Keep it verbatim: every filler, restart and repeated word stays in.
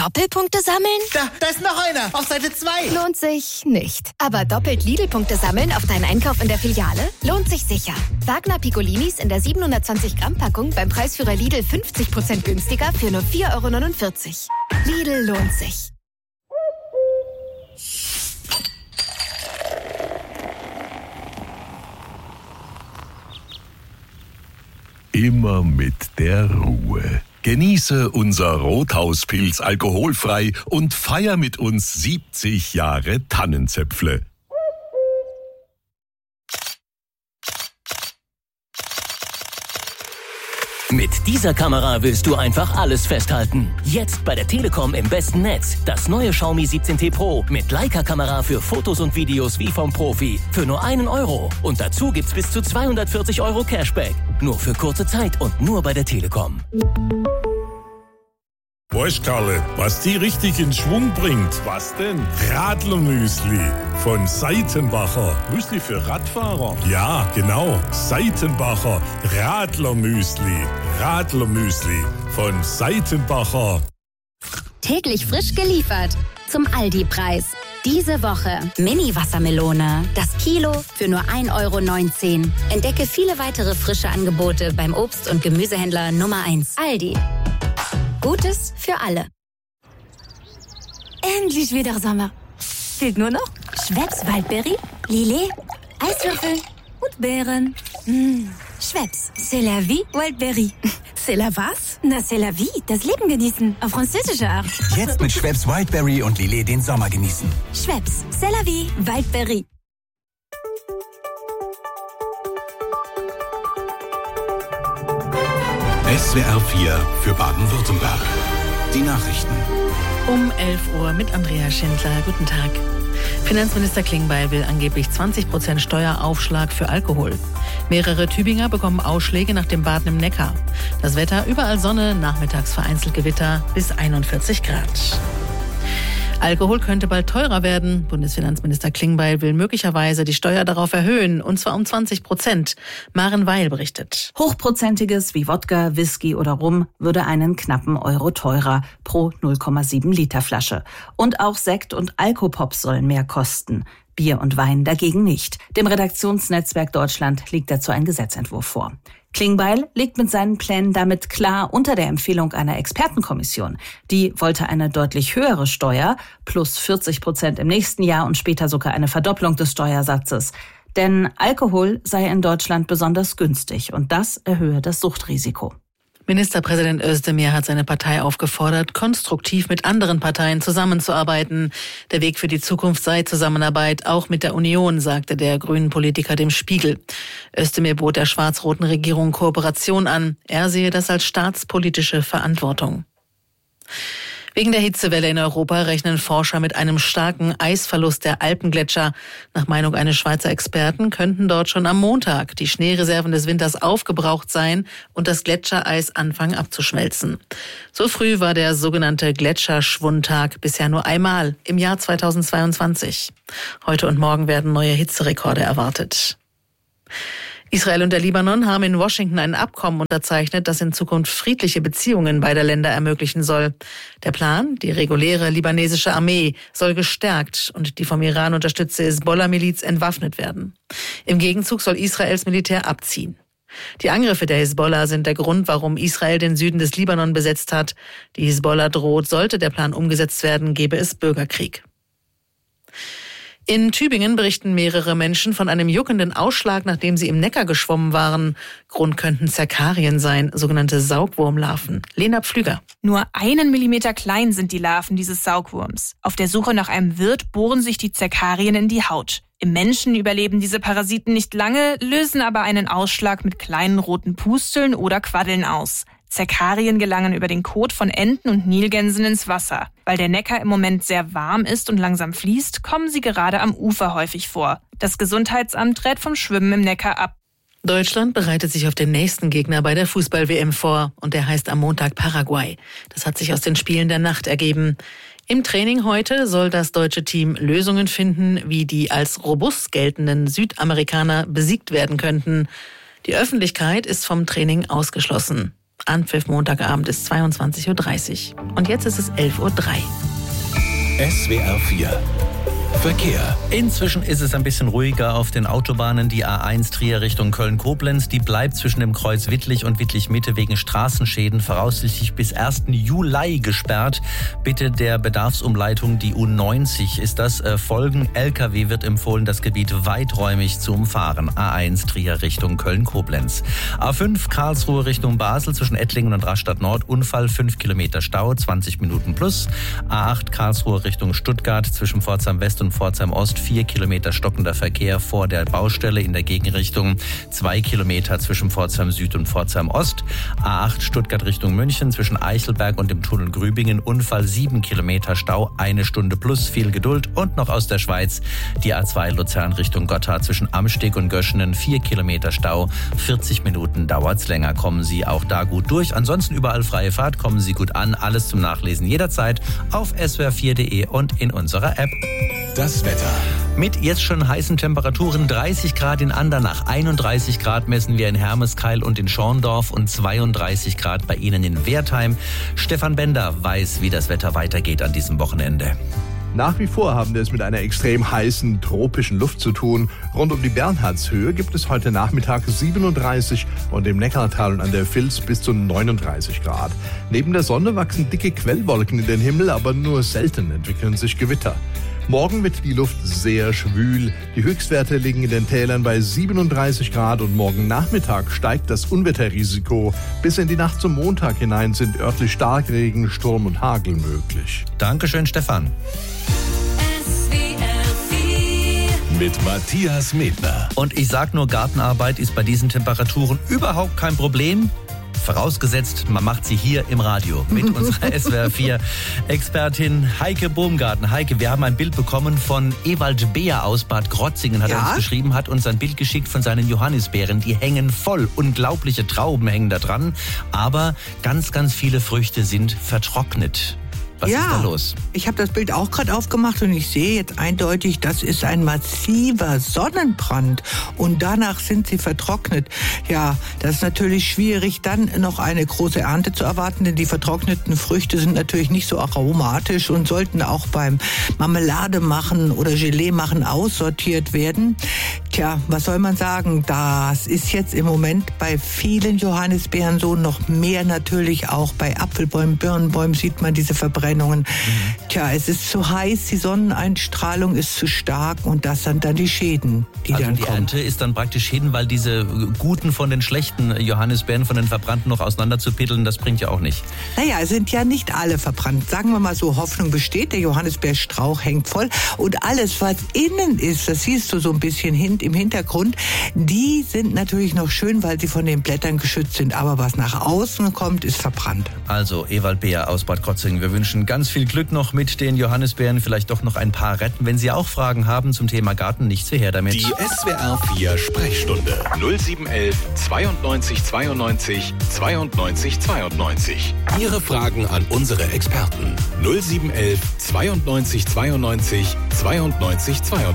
Doppelpunkte sammeln? Da, da ist noch einer, auf Seite zwei. Lohnt sich nicht. Aber doppelt Lidl-Punkte sammeln auf deinen Einkauf in der Filiale? Lohnt sich sicher. Wagner Piccolinis in der siebenhundertzwanzig Gramm Packung beim Preisführer Lidl fünfzig Prozent günstiger für nur vier Euro neunundvierzig. Lidl lohnt sich. Immer mit der Ruhe. Genieße unser Rothauspilz alkoholfrei und feier mit uns siebzig Jahre Tannenzäpfle. Mit dieser Kamera willst du einfach alles festhalten. Jetzt bei der Telekom im besten Netz. Das neue Xiaomi siebzehn T Pro mit Leica-Kamera für Fotos und Videos wie vom Profi. Für nur einen Euro. Und dazu gibt's bis zu zweihundertvierzig Euro Cashback. Nur für kurze Zeit und nur bei der Telekom. Weißt Karle, was die richtig in Schwung bringt? Was denn? Radlermüsli von Seitenbacher. Müsli für Radfahrer? Ja, genau. Seitenbacher Radlermüsli. Radlermüsli von Seitenbacher. Täglich frisch geliefert zum Aldi-Preis. Diese Woche Mini-Wassermelone. Das Kilo für nur ein Euro neunzehn. Entdecke viele weitere frische Angebote beim Obst- und Gemüsehändler Nummer eins. Aldi. Gutes für alle. Endlich wieder Sommer. Fehlt nur noch Schweppes Waldberry, Lillet, Eiswürfel und Beeren. Mmh. Schweppes, c'est la vie, Waldberry. C'est la was? Na, c'est la vie, das Leben genießen. Auf französische Art. Jetzt mit Schweppes Wildberry und Lillet den Sommer genießen. Schweppes, c'est la vie, Waldberry. S W R vier für Baden-Württemberg. Die Nachrichten. Um elf Uhr mit Andrea Schindler. Guten Tag. Finanzminister Klingbeil will angeblich zwanzig Prozent Steueraufschlag für Alkohol. Mehrere Tübinger bekommen Ausschläge nach dem Baden im Neckar. Das Wetter, überall Sonne, nachmittags vereinzelt Gewitter bis einundvierzig Grad. Alkohol könnte bald teurer werden. Bundesfinanzminister Klingbeil will möglicherweise die Steuer darauf erhöhen, und zwar um zwanzig Prozent. Maren Weil berichtet. Hochprozentiges wie Wodka, Whisky oder Rum würde einen knappen Euro teurer pro null Komma sieben Liter Flasche. Und auch Sekt und Alkopop sollen mehr kosten. Bier und Wein dagegen nicht. Dem Redaktionsnetzwerk Deutschland liegt dazu ein Gesetzentwurf vor. Klingbeil liegt mit seinen Plänen damit klar unter der Empfehlung einer Expertenkommission. Die wollte eine deutlich höhere Steuer, plus vierzig Prozent im nächsten Jahr und später sogar eine Verdopplung des Steuersatzes. Denn Alkohol sei in Deutschland besonders günstig und das erhöhe das Suchtrisiko. Ministerpräsident Özdemir hat seine Partei aufgefordert, konstruktiv mit anderen Parteien zusammenzuarbeiten. Der Weg für die Zukunft sei Zusammenarbeit, auch mit der Union, sagte der grünen Politiker dem Spiegel. Özdemir bot der schwarz-roten Regierung Kooperation an. Er sehe das als staatspolitische Verantwortung. Wegen der Hitzewelle in Europa rechnen Forscher mit einem starken Eisverlust der Alpengletscher. Nach Meinung eines Schweizer Experten könnten dort schon am Montag die Schneereserven des Winters aufgebraucht sein und das Gletschereis anfangen abzuschmelzen. So früh war der sogenannte Gletscherschwundtag bisher nur einmal im Jahr zweitausendzweiundzwanzig. Heute und morgen werden neue Hitzerekorde erwartet. Israel und der Libanon haben in Washington ein Abkommen unterzeichnet, das in Zukunft friedliche Beziehungen beider Länder ermöglichen soll. Der Plan, die reguläre libanesische Armee, soll gestärkt und die vom Iran unterstützte Hisbollah-Miliz entwaffnet werden. Im Gegenzug soll Israels Militär abziehen. Die Angriffe der Hisbollah sind der Grund, warum Israel den Süden des Libanon besetzt hat. Die Hisbollah droht, sollte der Plan umgesetzt werden, gäbe es Bürgerkrieg. In Tübingen berichten mehrere Menschen von einem juckenden Ausschlag, nachdem sie im Neckar geschwommen waren. Grund könnten Zerkarien sein, sogenannte Saugwurmlarven. Lena Pflüger. Nur einen Millimeter klein sind die Larven dieses Saugwurms. Auf der Suche nach einem Wirt bohren sich die Zerkarien in die Haut. Im Menschen überleben diese Parasiten nicht lange, lösen aber einen Ausschlag mit kleinen roten Pusteln oder Quaddeln aus. Zerkarien gelangen über den Kot von Enten und Nilgänsen ins Wasser. Weil der Neckar im Moment sehr warm ist und langsam fließt, kommen sie gerade am Ufer häufig vor. Das Gesundheitsamt rät vom Schwimmen im Neckar ab. Deutschland bereitet sich auf den nächsten Gegner bei der Fußball-W M vor und der heißt am Montag Paraguay. Das hat sich aus den Spielen der Nacht ergeben. Im Training heute soll das deutsche Team Lösungen finden, wie die als robust geltenden Südamerikaner besiegt werden könnten. Die Öffentlichkeit ist vom Training ausgeschlossen. Anpfiff Montagabend ist zweiundzwanzig Uhr dreißig. Und jetzt ist es elf Uhr drei. S W R vier Verkehr. Inzwischen ist es ein bisschen ruhiger auf den Autobahnen. Die A eins Trier Richtung Köln-Koblenz, die bleibt zwischen dem Kreuz Wittlich und Wittlich-Mitte wegen Straßenschäden voraussichtlich bis ersten Juli gesperrt. Bitte der Bedarfsumleitung, die U neunzig ist das, äh, folgen. L K W wird empfohlen, das Gebiet weiträumig zu umfahren. A eins Trier Richtung Köln-Koblenz. A fünf Karlsruhe Richtung Basel zwischen Ettlingen und Rastatt Nord. Unfall, fünf Kilometer Stau, zwanzig Minuten plus. A acht Karlsruhe Richtung Stuttgart zwischen Pforzheim West und Pforzheim Ost, vier Kilometer stockender Verkehr vor der Baustelle in der Gegenrichtung, zwei Kilometer zwischen Pforzheim Süd und Pforzheim Ost. A acht Stuttgart Richtung München zwischen Eichelberg und dem Tunnel Grübingen, Unfall, sieben Kilometer Stau, eine Stunde plus, viel Geduld. Und noch aus der Schweiz die A zwei Luzern Richtung Gotthard zwischen Amsteg und Göschenen, vier Kilometer Stau, vierzig Minuten dauert's länger. Kommen Sie auch da gut durch. Ansonsten überall freie Fahrt, kommen Sie gut an. Alles zum Nachlesen jederzeit auf s w r vier punkt de und in unserer App. Das Wetter. Mit jetzt schon heißen Temperaturen, dreißig Grad in Andernach, einunddreißig Grad messen wir in Hermeskeil und in Schorndorf und zweiunddreißig Grad bei Ihnen in Wertheim. Stefan Bender weiß, wie das Wetter weitergeht an diesem Wochenende. Nach wie vor haben wir es mit einer extrem heißen tropischen Luft zu tun. Rund um die Bernhardshöhe gibt es heute Nachmittag siebenunddreißig und im Neckartal und an der Vils bis zu neununddreißig Grad. Neben der Sonne wachsen dicke Quellwolken in den Himmel, aber nur selten entwickeln sich Gewitter. Morgen wird die Luft sehr schwül. Die Höchstwerte liegen in den Tälern bei siebenunddreißig Grad und morgen Nachmittag steigt das Unwetterrisiko. Bis in die Nacht zum Montag hinein sind örtlich Starkregen, Sturm und Hagel möglich. Dankeschön, Stefan. Mit Matthias Medner. Und ich sag nur, Gartenarbeit ist bei diesen Temperaturen überhaupt kein Problem. Vorausgesetzt, man macht sie hier im Radio mit unserer S W R vier Expertin Heike Baumgarten. Heike, wir haben ein Bild bekommen von Ewald Beer aus Bad Krotzingen, hat ja? er uns geschrieben, hat uns ein Bild geschickt von seinen Johannisbeeren. Die hängen voll, unglaubliche Trauben hängen da dran, aber ganz, ganz viele Früchte sind vertrocknet. Was ja, ist da los? Ich habe das Bild auch gerade aufgemacht und ich sehe jetzt eindeutig, das ist ein massiver Sonnenbrand und danach sind sie vertrocknet. Ja, das ist natürlich schwierig, dann noch eine große Ernte zu erwarten, denn die vertrockneten Früchte sind natürlich nicht so aromatisch und sollten auch beim Marmelade machen oder Gelee machen aussortiert werden. Tja, was soll man sagen? Das ist jetzt im Moment bei vielen Johannisbeeren so, noch mehr natürlich auch bei Apfelbäumen, Birnenbäumen sieht man diese Verbrennungen. Mhm. Tja, es ist zu heiß, die Sonneneinstrahlung ist zu stark und das sind dann die Schäden, die also dann die kommen. Ernte ist dann praktisch hin, weil diese guten von den schlechten Johannisbeeren, von den verbrannten noch auseinander zu piddeln, das bringt ja auch nicht. Naja, es sind ja nicht alle verbrannt. Sagen wir mal so, Hoffnung besteht, der Johannisbeerstrauch hängt voll und alles, was innen ist, das siehst du so ein bisschen hin, im Hintergrund, die sind natürlich noch schön, weil sie von den Blättern geschützt sind, aber was nach außen kommt, ist verbrannt. Also Ewald Beer aus Bad Krotzingen, wir wünschen ganz viel Glück noch mit den Johannisbeeren, vielleicht doch noch ein paar retten. Wenn Sie auch Fragen haben zum Thema Garten, nichts wie her damit. Die S W R vier Sprechstunde null sieben eins zweiundneunzig zweiundneunzig zweiundneunzig zweiundneunzig. Ihre Fragen an unsere Experten null sieben eins zweiundneunzig zweiundneunzig zweiundneunzig zweiundneunzig.